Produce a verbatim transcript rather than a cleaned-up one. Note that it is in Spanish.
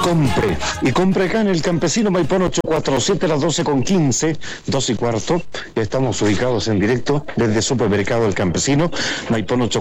compre. Y compre acá en el Campesino Maipón ocho cuatro siete, las doce con quince, dos y cuarto. Estamos ubicados en directo desde Supermercado El Campesino, Maipón ocho